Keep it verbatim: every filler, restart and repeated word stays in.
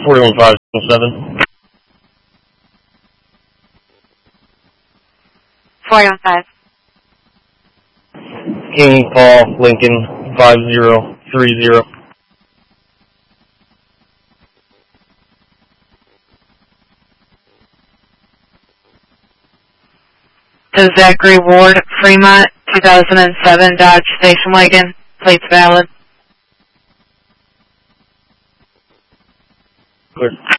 forty-one five seven. forty-one five. King Paul Lincoln five zero three zero. To Zachary Ward, Fremont, two thousand seven Dodge Station Wagon, plates valid. Clear.